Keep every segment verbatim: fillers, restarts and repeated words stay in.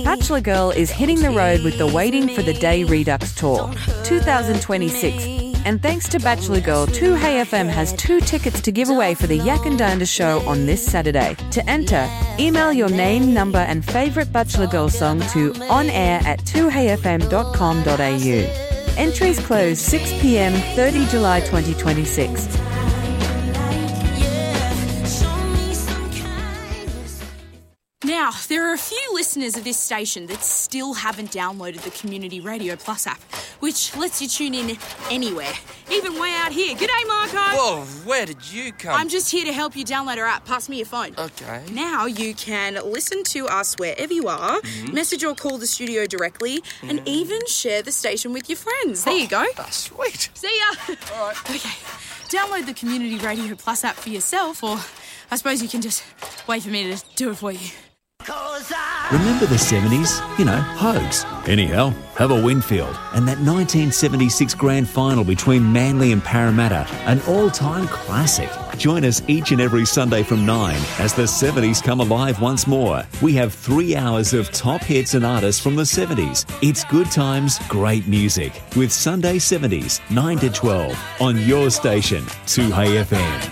Bachelor Girl is hitting the road with the Waiting for the Day Redux Tour, twenty twenty-six. And thanks to Bachelor Girl, two Hey F M has two tickets to give away for the Yak and Dander show on this Saturday. To enter, email your name, number and favourite Bachelor Girl song to onair at two hey f m dot com dot a u. Entries close six p m thirtieth of July twenty twenty-six. Now, there are a few listeners of this station that still haven't downloaded the Community Radio Plus app, which lets you tune in anywhere, even way out here. G'day, Marco. Whoa, where did you come? I'm just here to help you download our app. Pass me your phone. Okay. Now you can listen to us wherever you are, mm-hmm. message or call the studio directly, mm. and even share the station with your friends. There oh, you go. That's sweet. See ya. All right. Okay. Download the Community Radio Plus app for yourself, or I suppose you can just wait for me to do it for you. Remember the seventies? You know, Hogs. Anyhow, have a Winfield. And that nineteen seventy-six grand final between Manly and Parramatta, an all-time classic. Join us each and every Sunday from nine as the seventies come alive once more. We have three hours of top hits and artists from the seventies. It's good times, great music. With Sunday seventies, nine to twelve, on your station, two Hey F M.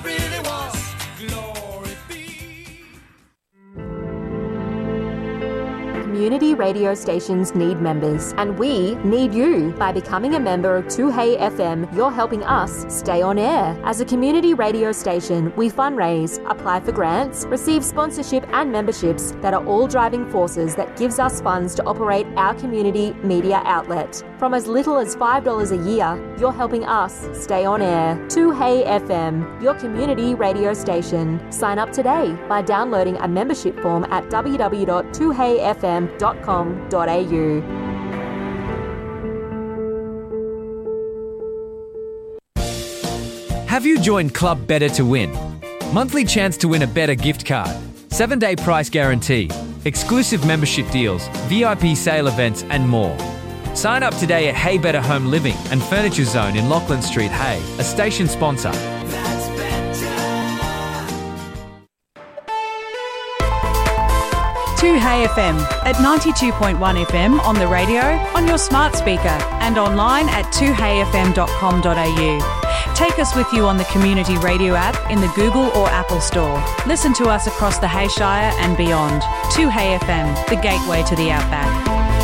Community radio stations need members, and we need you. By becoming a member of two Hey F M, you're helping us stay on air. As a community radio station, we fundraise, apply for grants, receive sponsorship and memberships that are all driving forces that gives us funds to operate our community media outlet. From as little as five dollars a year, you're helping us stay on air. two Hey F M, your community radio station. Sign up today by downloading a membership form at w w w dot two hey f m dot com dot a u. Have you joined Club Better to win? Monthly chance to win a Better gift card, seven day price guarantee, exclusive membership deals, V I P sale events and more. Sign up today at Hey Better Home Living and Furniture Zone in Lachlan Street, Hay, a station sponsor. two Hey F M at ninety-two point one F M on the radio, on your smart speaker and online at two hey f m dot com dot a u. Take us with you on the Community Radio app in the Google or Apple Store. Listen to us across the Hayshire and beyond. two Hey F M, the gateway to the outback.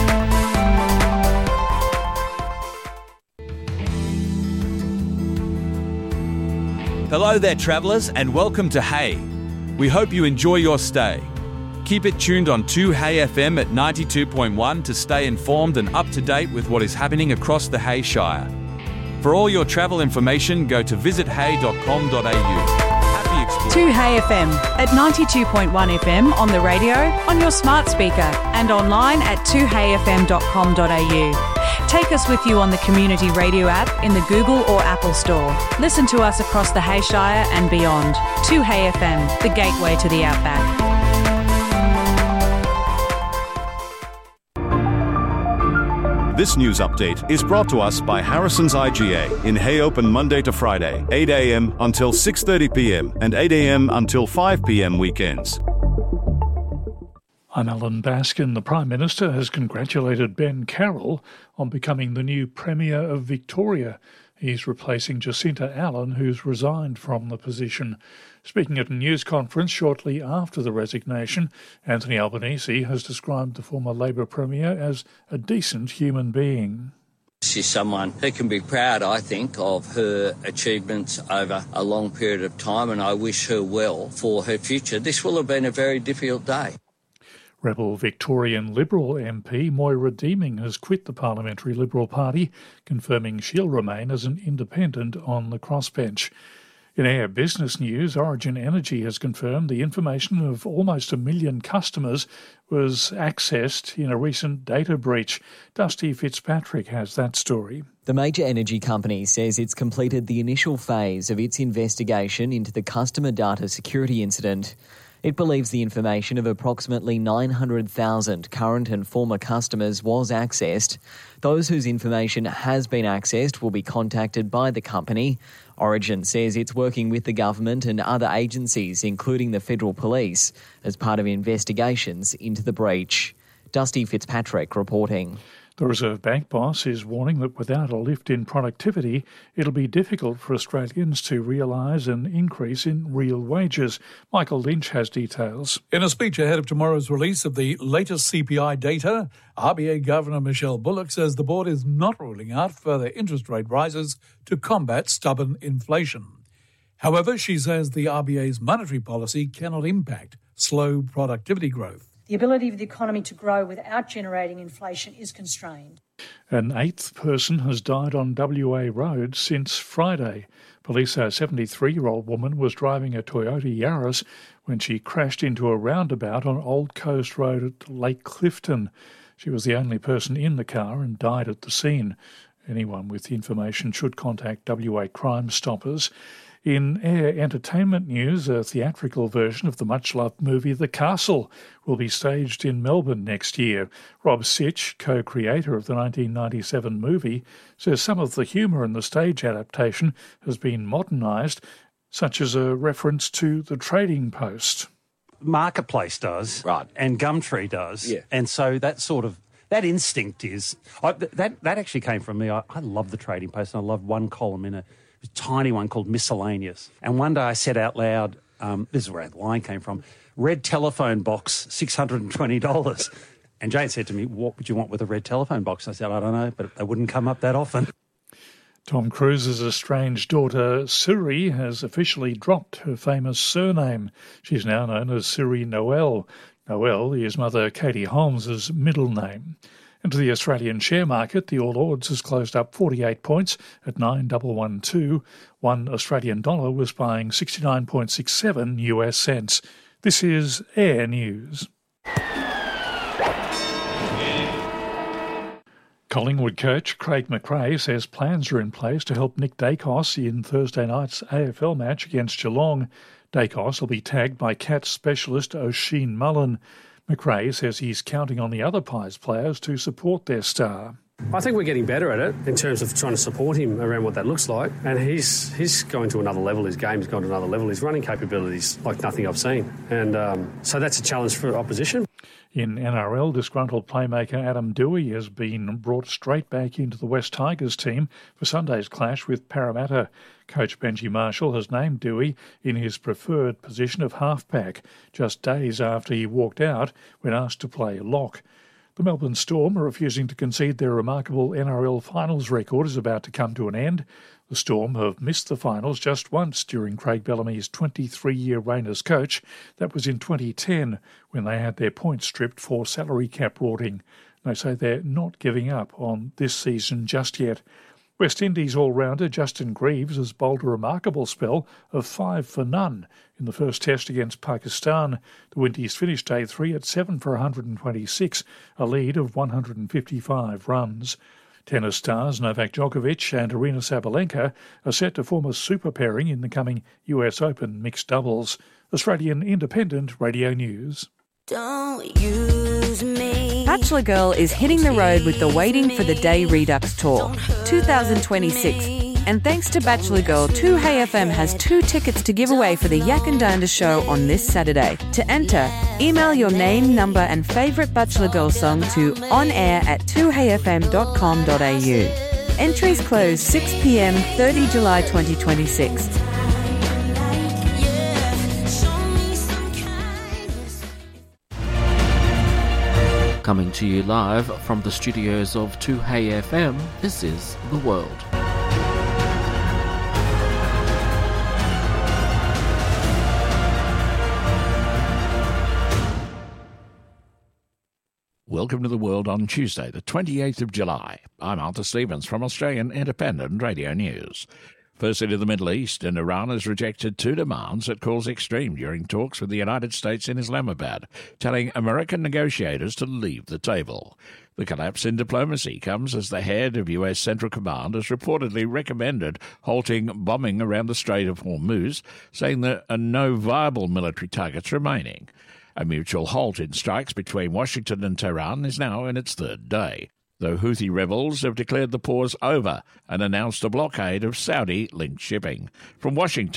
Hello there, travellers, and welcome to Hay. We hope you enjoy your stay. Keep it tuned on two Hey F M at ninety-two point one to stay informed and up to date with what is happening across the Hayshire. For all your travel information, go to visit hay dot com dot a u. Happy exploring. two Hey F M at ninety-two point one F M on the radio, on your smart speaker and online at two hey f m dot com dot a u. Take us with you on the Community Radio app in the Google or Apple Store. Listen to us across the Hayshire and beyond. two Hey F M, the gateway to the outback. This news update is brought to us by Harrison's I G A in Hay Open Monday to Friday, eight a m until six thirty p m and eight a m until five p m weekends. I'm Alan Baskin. The Prime Minister has congratulated Ben Carroll on becoming the new Premier of Victoria. He's replacing Jacinta Allen, who's resigned from the position. Speaking at a news conference shortly after the resignation, Anthony Albanese has described the former Labor Premier as a decent human being. She's someone who can be proud, I think, of her achievements over a long period of time, and I wish her well for her future. This will have been a very difficult day. Rebel Victorian Liberal M P Moira Deeming has quit the Parliamentary Liberal Party, confirming she'll remain as an independent on the crossbench. In Air Business News, Origin Energy has confirmed the information of almost a million customers was accessed in a recent data breach. Dusty Fitzpatrick has that story. The major energy company says it's completed the initial phase of its investigation into the customer data security incident. It believes the information of approximately nine hundred thousand current and former customers was accessed. Those whose information has been accessed will be contacted by the company. Origin says it's working with the government and other agencies, including the Federal Police, as part of investigations into the breach. Dusty Fitzpatrick reporting. The Reserve Bank boss is warning that without a lift in productivity, it'll be difficult for Australians to realise an increase in real wages. Michael Lynch has details. In a speech ahead of tomorrow's release of the latest C P I data, R B A Governor Michelle Bullock says the board is not ruling out further interest rate rises to combat stubborn inflation. However, she says the R B A's monetary policy cannot impact slow productivity growth. The ability of the economy to grow without generating inflation is constrained. An eighth person has died on W A roads since Friday. Police say a seventy-three-year-old woman was driving a Toyota Yaris when she crashed into a roundabout on Old Coast Road at Lake Clifton. She was the only person in the car and died at the scene. Anyone with information should contact W A Crime Stoppers. In air entertainment news, a theatrical version of the much-loved movie The Castle will be staged in Melbourne next year. Rob Sitch, co-creator of the nineteen ninety-seven movie, says some of the humour in the stage adaptation has been modernised, such as a reference to the Trading Post. Marketplace does, right, and Gumtree does, yeah. And so that sort of that instinct is I, that that actually came from me. I, I love the Trading Post, and I loved one column in it. A tiny one called Miscellaneous. And one day I said out loud, um, this is where the line came from, red telephone box, six hundred twenty dollars. And Jane said to me, what would you want with a red telephone box? I said, I don't know, but they wouldn't come up that often. Tom Cruise's estranged daughter, Suri, has officially dropped her famous surname. She's now known as Suri Noel. Noel is mother Katie Holmes' middle name. And to the Australian share market, the All Ords has closed up forty-eight points at nine thousand one hundred twelve. One Australian dollar was buying sixty-nine point six seven U S cents. This is Air News. Collingwood coach Craig McRae says plans are in place to help Nick Dacos in Thursday night's A F L match against Geelong. Dacos will be tagged by Cats specialist Oisin Mullen. McRae says he's counting on the other Pies players to support their star. I think we're getting better at it in terms of trying to support him around what that looks like. And he's he's going to another level. His game's gone to another level. His running capabilities like nothing I've seen. And um, so that's a challenge for opposition. In N R L, disgruntled playmaker Adam Dewey has been brought straight back into the West Tigers team for Sunday's clash with Parramatta. Coach Benji Marshall has named Dewey in his preferred position of halfback, just days after he walked out when asked to play lock. The Melbourne Storm are refusing to concede their remarkable N R L finals record is about to come to an end. The Storm have missed the finals just once during Craig Bellamy's twenty-three-year reign as coach. That was in twenty ten, when they had their points stripped for salary cap rorting. They say they're not giving up on this season just yet. West Indies all-rounder Justin Greaves has bowled a remarkable spell of five for none in the first test against Pakistan. The Windies finished day three at seven for one hundred twenty-six, a lead of one hundred fifty-five runs. Tennis stars Novak Djokovic and Arina Sabalenka are set to form a super pairing in the coming U S Open mixed doubles. Australian Independent Radio News. Don't use me. Bachelor Girl is hitting the road with the Waiting for the Day Redux Tour twenty twenty-six. And thanks to Bachelor Girl, two Hey F M has two tickets to give away for the Yakandanda show on this Saturday. To enter, email your name, number and favourite Bachelor Girl song to onair at two hey f m dot com dot a u. Entries close six p m thirtieth of July twenty twenty-six. Coming to you live from the studios of two Hey F M, this is The World. Welcome to The World on Tuesday, the twenty-eighth of July. I'm Arthur Stevens from Australian Independent Radio News. Firstly to the Middle East, and Iran has rejected two demands it calls extreme during talks with the United States in Islamabad, telling American negotiators to leave the table. The collapse in diplomacy comes as the head of U S Central Command has reportedly recommended halting bombing around the Strait of Hormuz, saying there are no viable military targets remaining. A mutual halt in strikes between Washington and Tehran is now in its third day, though Houthi rebels have declared the pause over and announced a blockade of Saudi-linked shipping. From Washington,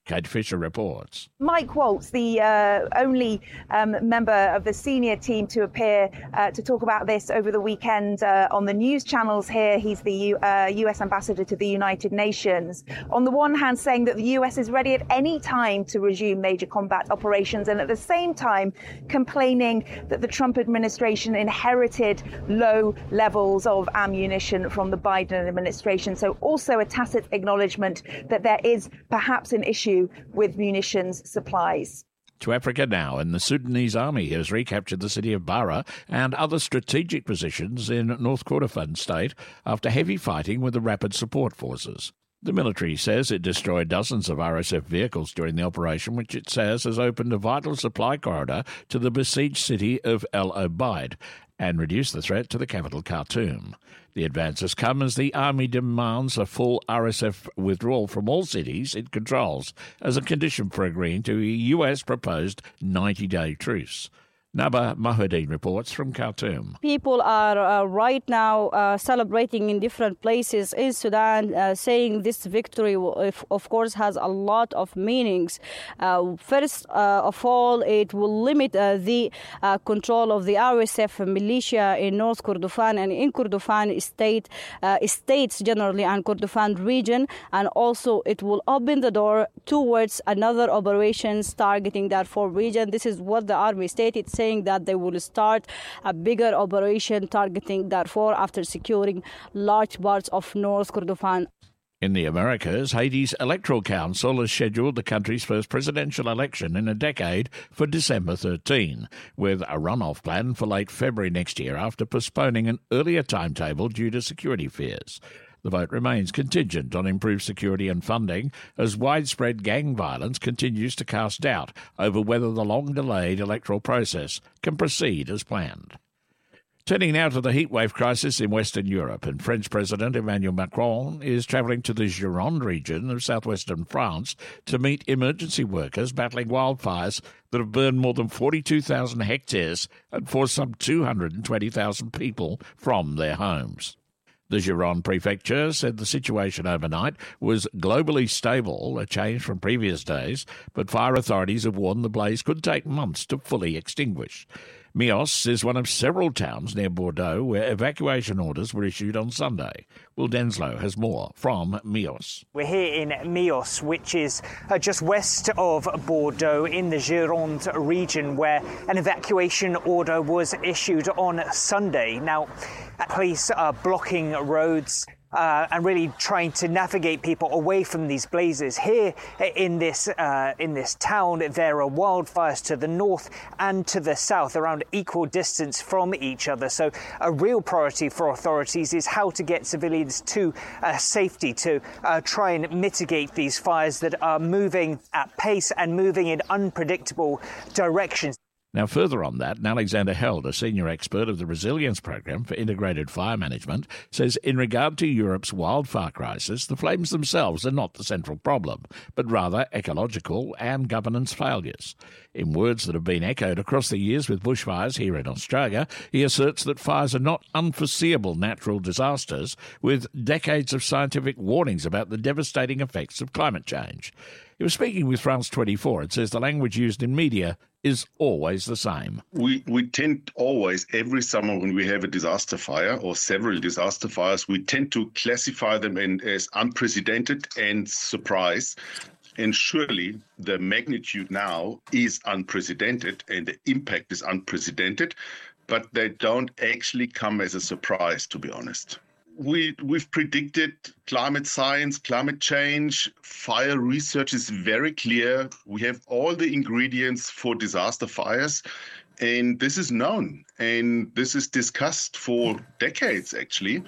Kate Fisher reports. Mike Waltz, the uh, only um, member of the senior team to appear uh, to talk about this over the weekend uh, on the news channels here. He's the U- uh, U S ambassador to the United Nations. On the one hand, saying that the U S is ready at any time to resume major combat operations, and at the same time complaining that the Trump administration inherited low levels of ammunition from the Biden administration. So also a tacit acknowledgement that there is perhaps an issue with munitions supplies. To Africa now, and the Sudanese army has recaptured the city of Bara and other strategic positions in North Kordofan state after heavy fighting with the Rapid Support Forces. The military says it destroyed dozens of R S F vehicles during the operation, which it says has opened a vital supply corridor to the besieged city of El Obeid and reduced the threat to the capital, Khartoum. The advances come as the army demands a full R S F withdrawal from all cities it controls as a condition for agreeing to a U S proposed ninety-day truce. Naba Mahuddin reports from Khartoum. People are uh, right now uh, celebrating in different places in Sudan, uh, saying this victory, of, of course, has a lot of meanings. Uh, first uh, of all, it will limit uh, the uh, control of the R S F militia in North Kordofan and in Kordofan state, uh, states generally, and Kordofan region, and also it will open the door towards another operations targeting Darfur region. This is what the army stated, saying that they will start a bigger operation targeting Darfur after securing large parts of North Kordofan. In the Americas, Haiti's Electoral Council has scheduled the country's first presidential election in a decade for December thirteenth, with a runoff planned for late February next year after postponing an earlier timetable due to security fears. The vote remains contingent on improved security and funding as widespread gang violence continues to cast doubt over whether the long-delayed electoral process can proceed as planned. Turning now to the heatwave crisis in Western Europe, and French President Emmanuel Macron is travelling to the Gironde region of southwestern France to meet emergency workers battling wildfires that have burned more than forty-two thousand hectares and forced some two hundred twenty thousand people from their homes. The Gironde prefecture said the situation overnight was globally stable, a change from previous days, but fire authorities have warned the blaze could take months to fully extinguish. Mios is one of several towns near Bordeaux where evacuation orders were issued on Sunday. Will Denslow has more from Mios. We're here in Mios, which is uh, just west of Bordeaux in the Gironde region, where an evacuation order was issued on Sunday. Now, police are blocking roads Uh, and really trying to navigate people away from these blazes. Here in this uh, in this town, there are wildfires to the north and to the south, around equal distance from each other. So a real priority for authorities is how to get civilians to uh, safety, to uh, try and mitigate these fires that are moving at pace and moving in unpredictable directions. Now, further on that, Alexander Held, a senior expert of the Resilience Programme for Integrated Fire Management, says in regard to Europe's wildfire crisis, the flames themselves are not the central problem, but rather ecological and governance failures. In words that have been echoed across the years with bushfires here in Australia, he asserts that fires are not unforeseeable natural disasters, with decades of scientific warnings about the devastating effects of climate change. He was speaking with France twenty-four and says the language used in media is always the same. We we tend always, every summer when we have a disaster fire or several disaster fires, we tend to classify them in, as unprecedented and surprise. And surely the magnitude now is unprecedented and the impact is unprecedented, but they don't actually come as a surprise, to be honest. We, we've predicted climate science, climate change, fire research is very clear. We have all the ingredients for disaster fires, and this is known. And this is discussed for decades, actually.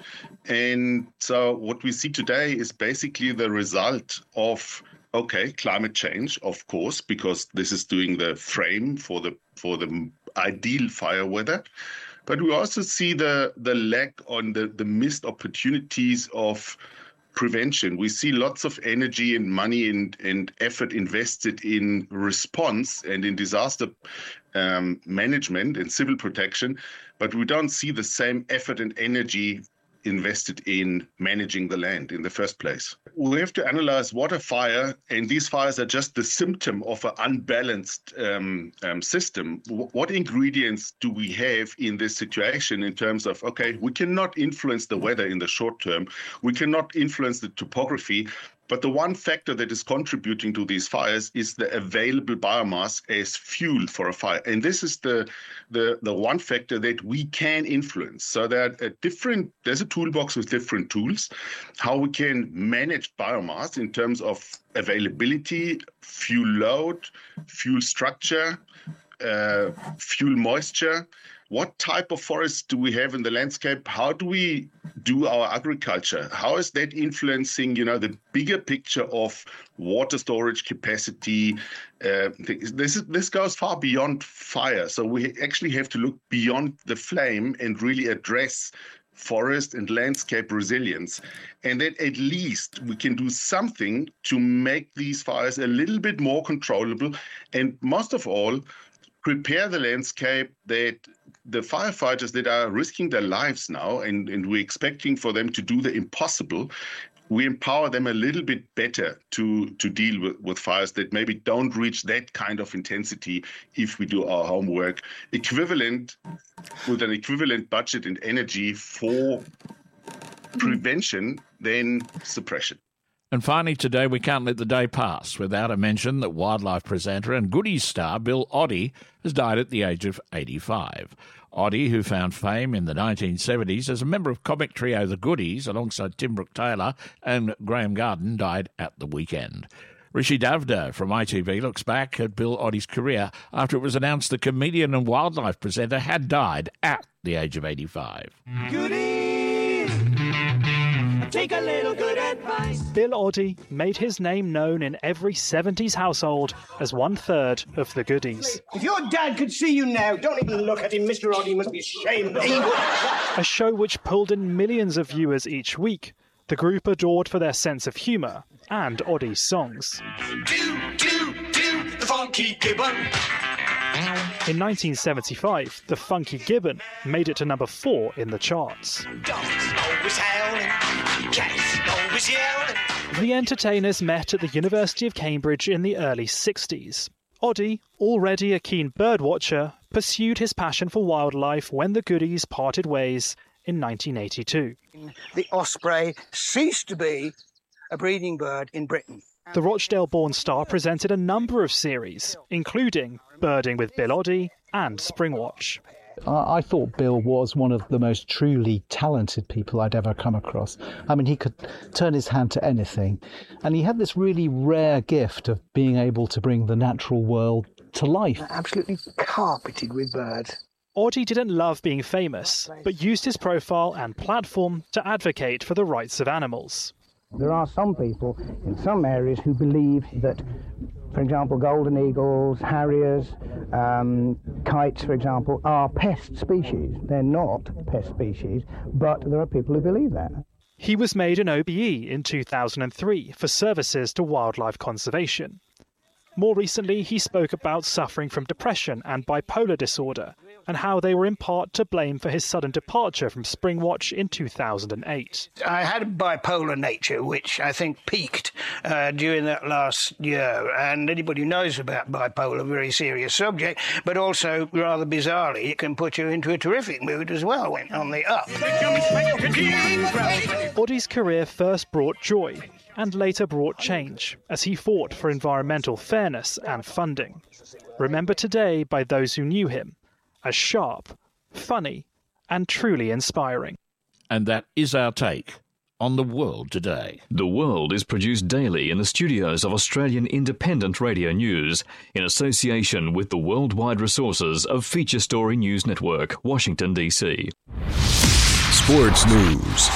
And so what we see today is basically the result of, okay, climate change, of course, because this is doing the frame for the for the ideal fire weather. But we also see the, the lack on the, the missed opportunities of prevention. We see lots of energy and money and, and effort invested in response and in disaster um, management and civil protection, but we don't see the same effort and energy invested in managing the land in the first place. We have to analyze what a fire, and these fires are just the symptom of an unbalanced um, um, system. W- what ingredients do we have in this situation in terms of, okay, we cannot influence the weather in the short term, we cannot influence the topography, but the one factor that is contributing to these fires is the available biomass as fuel for a fire. And this is the the, the one factor that we can influence. So that a different, there's a toolbox with different tools, how we can manage biomass in terms of availability, fuel load, fuel structure, uh, fuel moisture. What type of forests do we have in the landscape? How do we do our agriculture? How is that influencing, you know, the bigger picture of water storage capacity? Uh, this is, this goes far beyond fire. So we actually have to look beyond the flame and really address forest and landscape resilience. And that at least we can do something to make these fires a little bit more controllable. And most of all, prepare the landscape that the firefighters that are risking their lives now, and, and we're expecting for them to do the impossible, we empower them a little bit better to, to deal with, with fires that maybe don't reach that kind of intensity if we do our homework, equivalent with an equivalent budget and energy for prevention than suppression. And finally today, we can't let the day pass without a mention that wildlife presenter and Goodies star Bill Oddie has died at the age of eighty-five. Oddie, who found fame in the nineteen seventies as a member of comic trio The Goodies alongside Tim Brooke-Taylor and Graham Garden, died at the weekend. Rishi Davda from I T V looks back at Bill Oddie's career after it was announced the comedian and wildlife presenter had died at the age of eighty-five. Goodies! Take a little good advice. Bill Oddie made his name known in every seventies household as one-third of the Goodies. If your dad could see you now, don't even look at him. Mister Oddie must be ashamed of you. A show which pulled in millions of viewers each week. The group adored for their sense of humour and Oddie's songs. Do, do, do, the Funky Gibbon. In nineteen seventy-five, The Funky Gibbon made it to number four in the charts. Dogs always howling, cats always yelling. The entertainers met at the University of Cambridge in the early sixties. Oddie, already a keen birdwatcher, pursued his passion for wildlife when the Goodies parted ways in nineteen eighty-two. The osprey ceased to be a breeding bird in Britain. The Rochdale-born star presented a number of series, including Birding with Bill Oddie and Springwatch. I thought Bill was one of the most truly talented people I'd ever come across. I mean, he could turn his hand to anything, and he had this really rare gift of being able to bring the natural world to life. Absolutely carpeted with birds. Oddie didn't love being famous, but used his profile and platform to advocate for the rights of animals. There are some people in some areas who believe that, for example, golden eagles, harriers, um, kites, for example, are pest species. They're not pest species, but there are people who believe that. He was made an O B E in two thousand three for services to wildlife conservation. More recently, he spoke about suffering from depression and bipolar disorder, and how they were in part to blame for his sudden departure from Springwatch in two thousand eight. I had a bipolar nature, which I think peaked uh, during that last year, and anybody who knows about bipolar, a very serious subject, but also, rather bizarrely, it can put you into a terrific mood as well when on the up. Oddie's career first brought joy, and later brought change, as he fought for environmental fairness and funding. Remembered today by those who knew him as sharp, funny, and truly inspiring. And that is our take on the world today. The World is produced daily in the studios of Australian Independent Radio News in association with the worldwide resources of Feature Story News Network, Washington, D C. Sports News.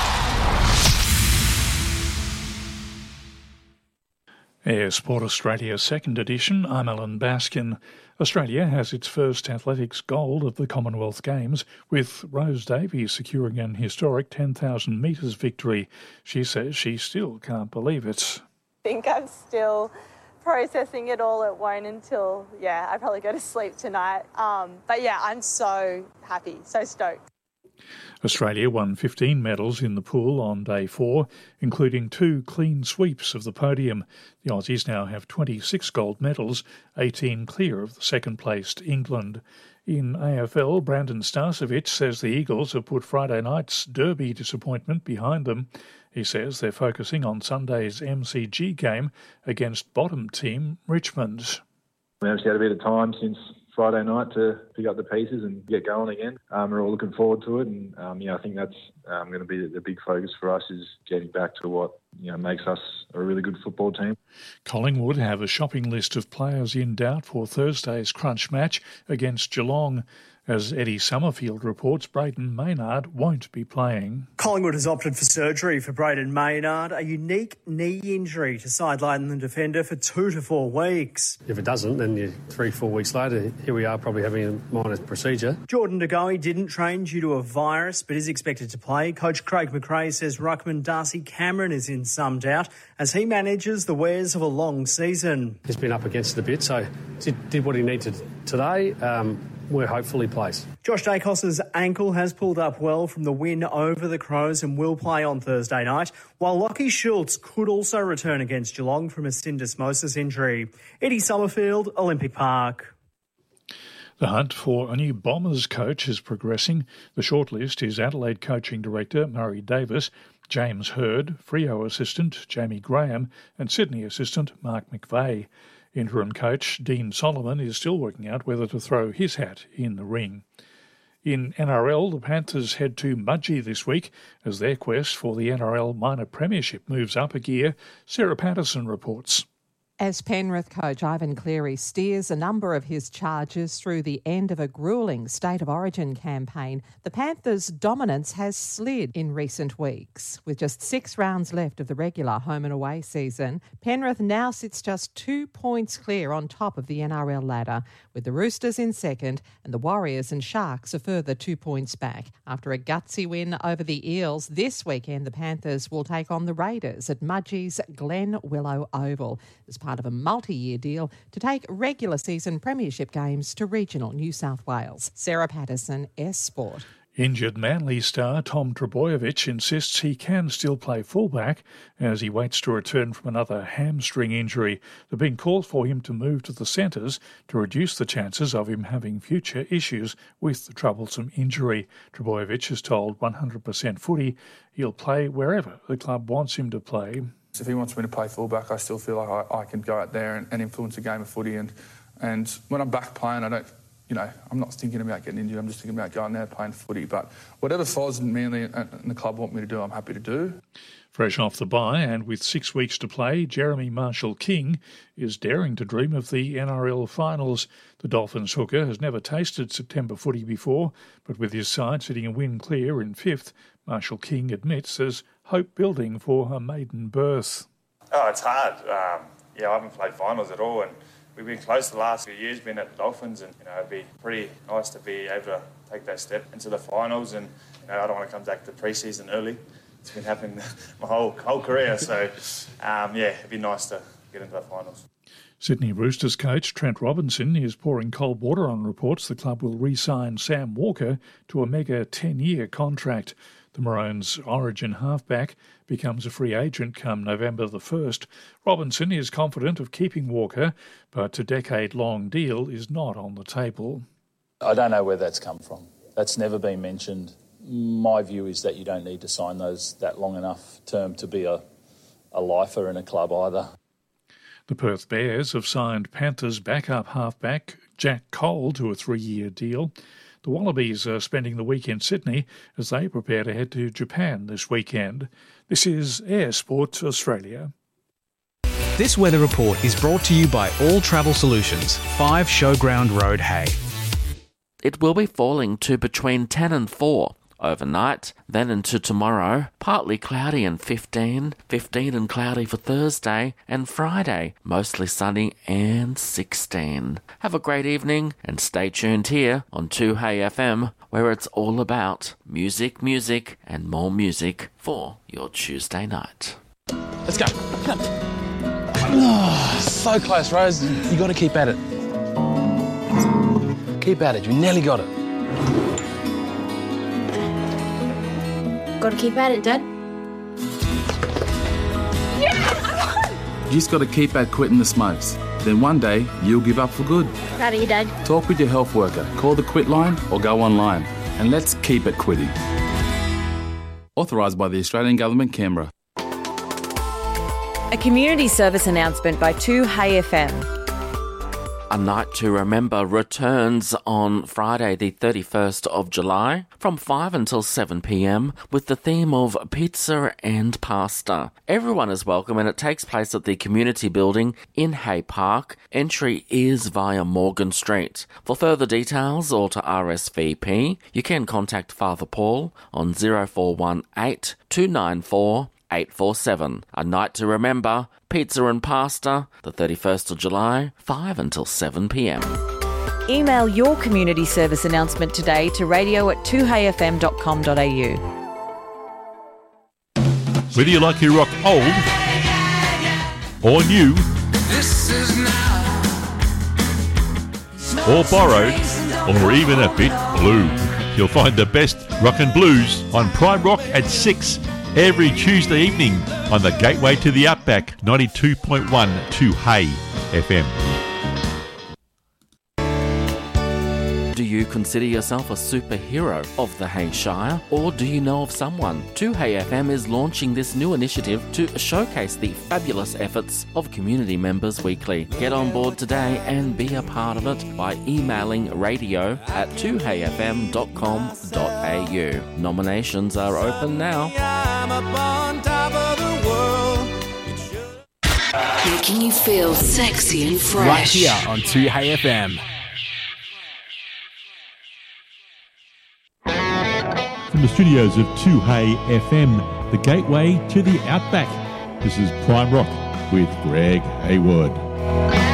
Air Sport Australia second edition. I'm Alan Baskin. Australia has its first athletics gold of the Commonwealth Games, with Rose Davies securing an historic ten thousand metres victory. She says she still can't believe it. I think I'm still processing it all. It won't until, yeah, I probably go to sleep tonight. Um, but yeah, I'm so happy, so stoked. Australia won fifteen medals in the pool on day four, including two clean sweeps of the podium. The Aussies now have twenty-six gold medals, eighteen clear of the second-placed England. In A F L, Brandon Starcevich says the Eagles have put Friday night's Derby disappointment behind them. He says they're focusing on Sunday's M C G game against bottom team Richmond. We actually had a bit of time since Friday night to pick up the pieces and get going again. Um, we're all looking forward to it, and um, yeah, I think that's um, going to be the big focus for us, is getting back to what you know makes us a really good football team. Collingwood have a shopping list of players in doubt for Thursday's crunch match against Geelong. As Eddie Summerfield reports, Brayden Maynard won't be playing. Collingwood has opted for surgery for Brayden Maynard, a unique knee injury to sideline the defender for two to four weeks. If it doesn't, then you, three, four weeks later, here we are probably having a minor procedure. Jordan De Goey didn't train due to a virus, but is expected to play. Coach Craig McRae says ruckman Darcy Cameron is in some doubt as he manages the wares of a long season. He's been up against it a bit, so did, did what he needed today. Um, we're hopefully plays. Josh Dacos's ankle has pulled up well from the win over the Crows and will play on Thursday night, while Lachie Schultz could also return against Geelong from a syndesmosis injury. Eddie Summerfield, Olympic Park. The hunt for a new Bombers coach is progressing. The shortlist is Adelaide coaching director Murray Davis, James Hurd, Freo assistant Jamie Graham and Sydney assistant Mark McVeigh. Interim coach Dean Solomon is still working out whether to throw his hat in the ring. In N R L, the Panthers head to Mudgee this week as their quest for the N R L minor premiership moves up a gear. Sarah Patterson reports. As Penrith coach Ivan Cleary steers a number of his charges through the end of a gruelling State of Origin campaign, the Panthers' dominance has slid in recent weeks. With just six rounds left of the regular home and away season, Penrith now sits just two points clear on top of the N R L ladder, with the Roosters in second and the Warriors and Sharks a further two points back. After a gutsy win over the Eels this weekend, the Panthers will take on the Raiders at Mudgee's Glen Willow Oval as part of a multi-year deal to take regular season premiership games to regional New South Wales. Sarah Patterson, S Sport. Injured Manly star Tom Trbojevic insists he can still play fullback as he waits to return from another hamstring injury. There have been calls for him to move to the centres to reduce the chances of him having future issues with the troublesome injury. Trbojevic has told one hundred percent Footy he'll play wherever the club wants him to play. If he wants me to play fullback, I still feel like I, I can go out there and, and influence a game of footy. And, and when I'm back playing, I don't, you know, I'm not thinking about getting injured. I'm just thinking about going there playing footy. But whatever Foz and Manly and, and the club want me to do, I'm happy to do. Fresh off the bye and with six weeks to play, Jeremy Marshall-King is daring to dream of the N R L finals. The Dolphins hooker has never tasted September footy before, but with his side sitting a win clear in fifth, Marshall-King admits there's hope building for a maiden berth. Oh, it's hard. Um, yeah, I haven't played finals at all, and we've been close the last few years, been at the Dolphins, and you know it'd be pretty nice to be able to take that step into the finals. And you know I don't want to come back to pre-season early. It's been happening my whole whole career, so um, yeah, it'd be nice to get into the finals. Sydney Roosters coach Trent Robinson is pouring cold water on reports the club will re-sign Sam Walker to a mega ten-year contract. The Maroons' Origin halfback becomes a free agent come November the first. Robinson is confident of keeping Walker, but a decade-long deal is not on the table. I don't know where that's come from. That's never been mentioned. My view is that you don't need to sign those that long enough term to be a, a lifer in a club either. The Perth Bears have signed Panthers backup halfback Jack Cole to a three-year deal. The Wallabies are spending the week in Sydney as they prepare to head to Japan this weekend. This is Air Sport Australia. This weather report is brought to you by All Travel Solutions, five Showground Road, Hay. It will be falling to between ten and four overnight, then into tomorrow, partly cloudy and fifteen, fifteen and cloudy for Thursday, and Friday, mostly sunny and sixteen. Have a great evening and stay tuned here on two Hey F M, where it's all about music, music, and more music for your Tuesday night. Let's go. Come. Oh, so close, Rose. You got to keep at it. Keep at it. You nearly got it. Gotta keep at it, Dad. You just got to keep at quitting the smokes. Then one day, you'll give up for good. Proud of you, Dad. Talk with your health worker, call the Quit line or go online. And let's keep it quitting. Authorised by the Australian Government, Canberra. A community service announcement by two Hey F M. A Night to Remember returns on Friday the thirty-first of July from five until seven p.m. with the theme of pizza and pasta. Everyone is welcome and it takes place at the community building in Hay Park. Entry is via Morgan Street. For further details or to R S V P, you can contact Father Paul on zero four one eight, two nine four, eight four seven. A Night to Remember, pizza and pasta, the thirty-first of July, five until seven p.m. Email your community service announcement today to radio at two hey f m dot com dot a u. Whether you like your rock old or new, or borrowed, or even a bit blue, you'll find the best rock and blues on Prime Rock at six every Tuesday evening on the gateway to the Outback, ninety-two point one two Hey F M. Do you consider yourself a superhero of the Hay Shire, or do you know of someone? two Hey F M is launching this new initiative to showcase the fabulous efforts of community members weekly. Get on board today and be a part of it by emailing radio at two hey f m dot com dot a u. Nominations are open now. Making you feel sexy and fresh. Right here on two Hey F M. From the studios of two Hey F M, the gateway to the Outback, this is Prime Rock with Greg Hayward.